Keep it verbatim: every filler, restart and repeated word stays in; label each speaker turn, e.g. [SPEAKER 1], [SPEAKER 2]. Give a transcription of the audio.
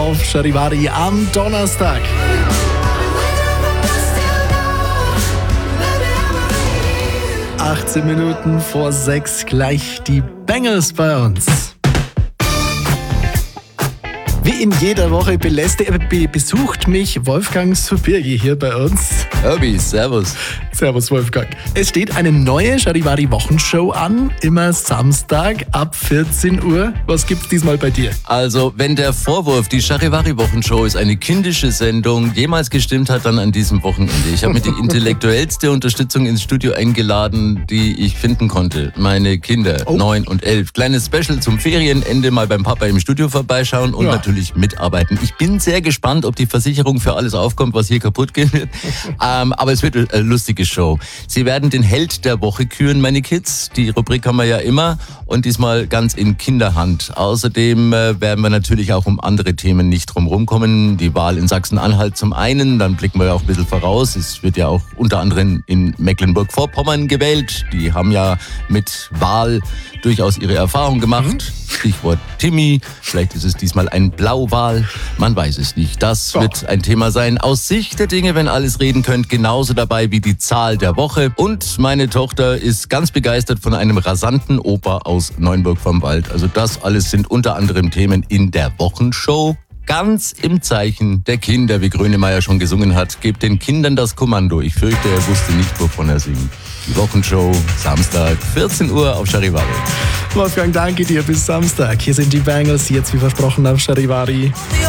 [SPEAKER 1] auf Charivari am Donnerstag. achtzehn Minuten vor sechs, gleich die Bengals bei uns. Wie in jeder Woche belästigt, be- besucht mich Wolfgang Subirgi hier bei uns.
[SPEAKER 2] Herbie, servus.
[SPEAKER 1] Servus Wolfgang. Es steht eine neue Charivari-Wochenshow an, immer Samstag ab vierzehn Uhr. Was gibt's diesmal bei dir?
[SPEAKER 2] Also, wenn der Vorwurf, die Charivari-Wochenshow ist eine kindische Sendung, jemals gestimmt hat, dann an diesem Wochenende. Ich habe mir die intellektuellste Unterstützung ins Studio eingeladen, die ich finden konnte. Meine Kinder,
[SPEAKER 1] Oh.
[SPEAKER 2] neun und elf. Kleines Special zum Ferienende, mal beim Papa im Studio vorbeischauen und
[SPEAKER 1] Ja.
[SPEAKER 2] natürlich mitarbeiten. Ich bin sehr gespannt, ob die Versicherung für alles aufkommt, was hier kaputt gehen wird. ähm, aber es wird eine lustige Show. Sie werden den Held der Woche küren, meine Kids. Die Rubrik haben wir ja immer und diesmal ganz in Kinderhand. Außerdem äh, werden wir natürlich auch um andere Themen nicht drum rumkommen. Die Wahl in Sachsen-Anhalt zum einen, dann blicken wir ja auch ein bisschen voraus. Es wird ja auch unter anderem in Mecklenburg-Vorpommern gewählt. Die haben ja mit Wahl durchaus ihre Erfahrung gemacht. Stichwort Timmy, vielleicht ist es diesmal ein Blauwal, man weiß es nicht. Das
[SPEAKER 1] Ja.
[SPEAKER 2] wird ein Thema sein. Aus Sicht der Dinge, wenn alles reden könnt, genauso dabei wie die Zahl der Woche. Und meine Tochter ist ganz begeistert von einem rasanten Opa aus Neuenburg vom Wald. Also das alles sind unter anderem Themen in der Wochenshow. Ganz im Zeichen der Kinder, wie Grönemeyer schon gesungen hat. Gebt den Kindern das Kommando. Ich fürchte, er wusste nicht, wovon er singt. Die Wochenshow, Samstag, vierzehn Uhr auf Charivari.
[SPEAKER 1] Wolfgang, danke dir, bis Samstag. Hier sind die Bengals, jetzt wie versprochen auf Charivari.
[SPEAKER 3] The